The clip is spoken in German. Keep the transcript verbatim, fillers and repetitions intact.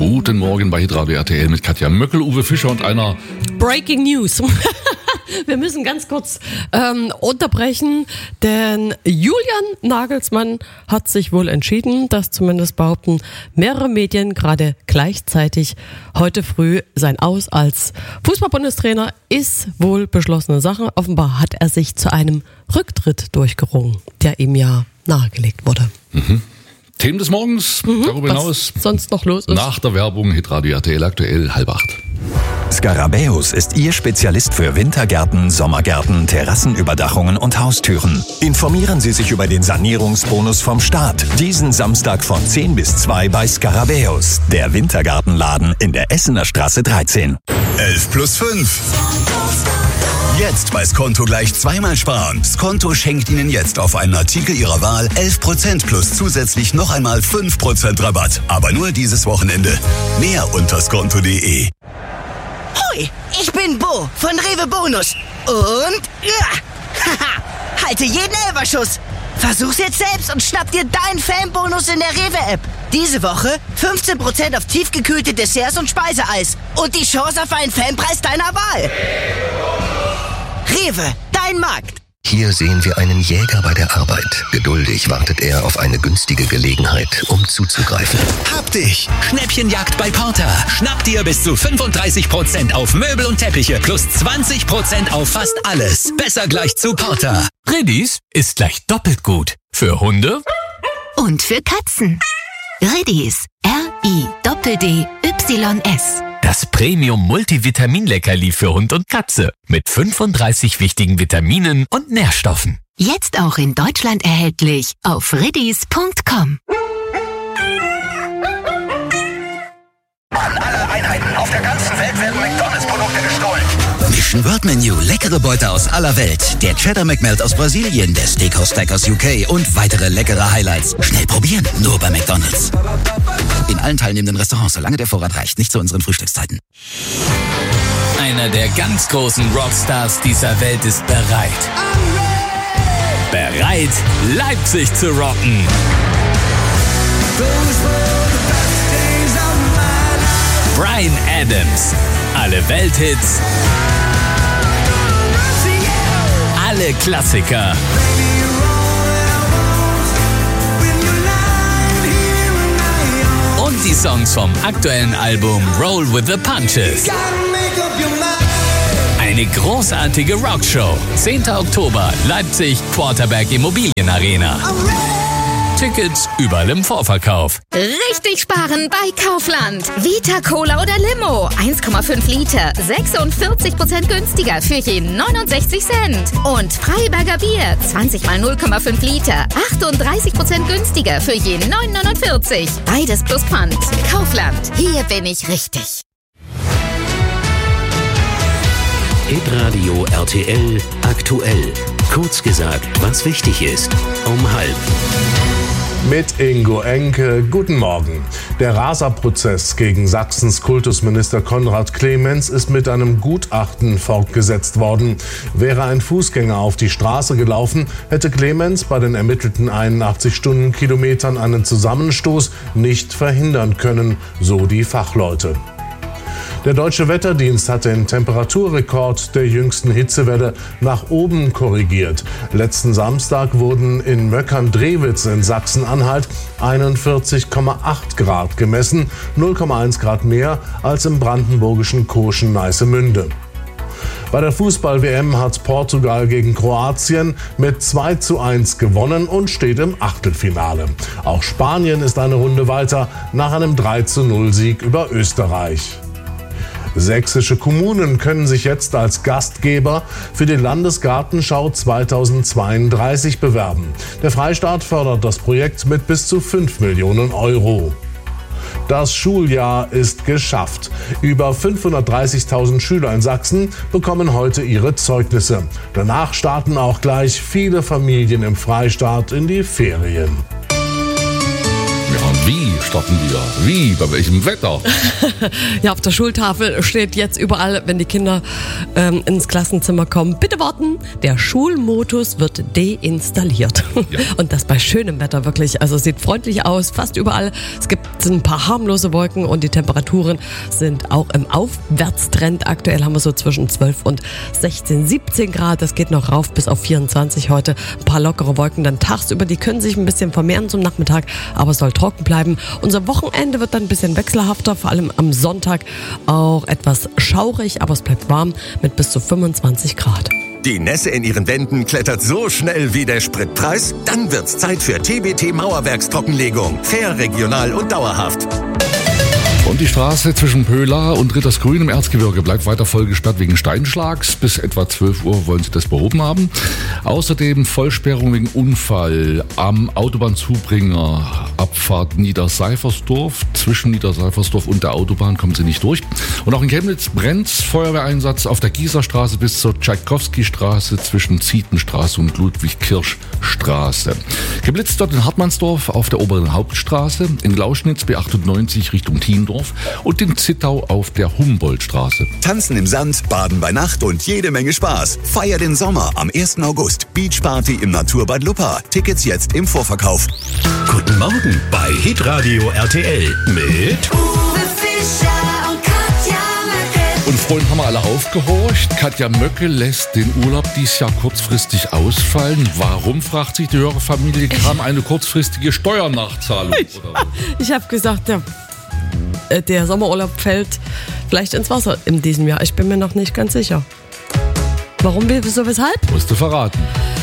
Guten Morgen bei Hitradio R T L mit Katja Möckel, Uwe Fischer und einer Breaking News. Wir müssen ganz kurz ähm, unterbrechen, denn Julian Nagelsmann hat sich wohl entschieden, das zumindest behaupten mehrere Medien gerade gleichzeitig. Heute früh sein Aus als Fußball-Bundestrainer ist wohl beschlossene Sache. Offenbar hat er sich zu einem Rücktritt durchgerungen, der ihm ja nahegelegt wurde. Mhm. Themen des Morgens, mhm, darüber hinaus was sonst noch los ist. Nach der Werbung Hitradio R T L aktuell halb acht. Scarabäus ist Ihr Spezialist für Wintergärten, Sommergärten, Terrassenüberdachungen und Haustüren. Informieren Sie sich über den Sanierungsbonus vom Staat. Diesen Samstag von zehn bis zwei bei Scarabäus, der Wintergartenladen in der Essener Straße dreizehn. elf plus fünf. Jetzt bei Skonto gleich zweimal sparen. Skonto schenkt Ihnen jetzt auf einen Artikel Ihrer Wahl elf Prozent plus zusätzlich noch einmal fünf Prozent Rabatt. Aber nur dieses Wochenende. Mehr unter skonto punkt de. Hoi, ich bin Bo von Rewe Bonus. Und ja, haha, halte jeden Elferschuss. Versuch's jetzt selbst und schnapp dir deinen Fanbonus in der Rewe-App. Diese Woche fünfzehn Prozent auf tiefgekühlte Desserts und Speiseeis. Und die Chance auf einen Fanpreis deiner Wahl. Rewe, dein Markt. Hier sehen wir einen Jäger bei der Arbeit. Geduldig wartet er auf eine günstige Gelegenheit, um zuzugreifen. Hab dich! Schnäppchenjagd bei Porter. Schnapp dir bis zu fünfunddreißig Prozent auf Möbel und Teppiche plus zwanzig Prozent auf fast alles. Besser gleich zu Porter. Riddies ist gleich doppelt gut. Für Hunde und für Katzen. Riddies. R I D D Y S. Das Premium-Multivitamin-Leckerli für Hund und Katze mit fünfunddreißig wichtigen Vitaminen und Nährstoffen. Jetzt auch in Deutschland erhältlich auf riddies punkt com. An alle Einheiten auf der ganzen Welt werden McDonalds-Produkte gestohlen. Mission World Menu, leckere Beute aus aller Welt. Der Cheddar McMelt aus Brasilien, der Steakhouse Stack aus U K und weitere leckere Highlights. Schnell probieren, nur bei McDonalds. In allen teilnehmenden Restaurants, solange der Vorrat reicht, nicht zu unseren Frühstückszeiten. Einer der ganz großen Rockstars dieser Welt ist bereit. Bereit, Leipzig zu rocken. Bryan Adams. Alle Welthits. Alle Klassiker. Und die Songs vom aktuellen Album Roll with the Punches. Eine großartige Rockshow. zehnter Oktober, Leipzig, Quarterback Immobilienarena. Tickets überall im Vorverkauf. Richtig sparen bei Kaufland. Vita Cola oder Limo. eins Komma fünf Liter. sechsundvierzig Prozent günstiger für je neunundsechzig Cent. Und Freiberger Bier. zwanzig mal null Komma fünf Liter. achtunddreißig Prozent günstiger für je neun neunundvierzig. Beides plus Pfand. Kaufland. Hier bin ich richtig. Hitradio R T L aktuell. Kurz gesagt, was wichtig ist. Um halb. Mit Ingo Enke, guten Morgen. Der Rasa-Prozess gegen Sachsens Kultusminister Konrad Clemens ist mit einem Gutachten fortgesetzt worden. Wäre ein Fußgänger auf die Straße gelaufen, hätte Clemens bei den ermittelten einundachtzig Stundenkilometern einen Zusammenstoß nicht verhindern können, so die Fachleute. Der Deutsche Wetterdienst hat den Temperaturrekord der jüngsten Hitzewelle nach oben korrigiert. Letzten Samstag wurden in Möckern-Drewitz in Sachsen-Anhalt einundvierzig Komma acht Grad gemessen, null Komma eins Grad mehr als im brandenburgischen Koschen-Neißemünde. Bei der Fußball-W M hat Portugal gegen Kroatien mit zwei zu eins gewonnen und steht im Achtelfinale. Auch Spanien ist eine Runde weiter nach einem drei zu null Sieg über Österreich. Sächsische Kommunen können sich jetzt als Gastgeber für die Landesgartenschau zweitausendzweiunddreißig bewerben. Der Freistaat fördert das Projekt mit bis zu fünf Millionen Euro. Das Schuljahr ist geschafft. Über fünfhundertdreißigtausend Schüler in Sachsen bekommen heute ihre Zeugnisse. Danach starten auch gleich viele Familien im Freistaat in die Ferien. Ja, Wie starten wir? Wie? Bei welchem Wetter? Ja, auf der Schultafel steht jetzt überall, wenn die Kinder ähm, ins Klassenzimmer kommen, bitte warten, der Schulmodus wird deinstalliert. Ja. Und das bei schönem Wetter wirklich. Also sieht freundlich aus, fast überall. Es gibt ein paar harmlose Wolken und die Temperaturen sind auch im Aufwärtstrend. Aktuell haben wir so zwischen zwölf und sechzehn, siebzehn Grad. Das geht noch rauf bis auf vierundzwanzig heute. Ein paar lockere Wolken dann tagsüber. Die können sich ein bisschen vermehren zum Nachmittag, aber es soll trocken bleiben. Unser Wochenende wird dann ein bisschen wechselhafter, vor allem am Sonntag auch etwas schaurig, aber es bleibt warm mit bis zu fünfundzwanzig Grad. Die Nässe in Ihren Wänden klettert so schnell wie der Spritpreis? Dann wird's Zeit für T B T Mauerwerkstrockenlegung. Fair, regional und dauerhaft. Und die Straße zwischen Pöhla und Rittersgrün im Erzgebirge bleibt weiter voll gesperrt wegen Steinschlags. Bis etwa zwölf Uhr wollen sie das behoben haben. Außerdem Vollsperrung wegen Unfall am Autobahnzubringer Abfahrt Niederseifersdorf. Zwischen Niederseifersdorf und der Autobahn kommen sie nicht durch. Und auch in Chemnitz brennt Feuerwehreinsatz auf der Gießerstraße bis zur Tschaikowski-Straße zwischen Zietenstraße und Ludwig-Kirsch-Straße. Geblitzt dort in Hartmannsdorf auf der oberen Hauptstraße, in Glauschnitz B achtundneunzig Richtung Thiendorf und in Zittau auf der Humboldtstraße. Tanzen im Sand, Baden bei Nacht und jede Menge Spaß. Feier den Sommer am ersten August. Beachparty im Naturbad Luppa. Tickets jetzt im Vorverkauf. Guten Morgen bei Hitradio R T L mit Uwe Fischer und Katja Möckel. Und vorhin haben wir alle aufgehorcht. Katja Möckel lässt den Urlaub dieses Jahr kurzfristig ausfallen. Warum, fragt sich die Hörerfamilie, kam eine kurzfristige Steuernachzahlung? Ich, ich habe gesagt, der, der Sommerurlaub fällt vielleicht ins Wasser in diesem Jahr. Ich bin mir noch nicht ganz sicher. Warum, wieso, weshalb? Musst du verraten.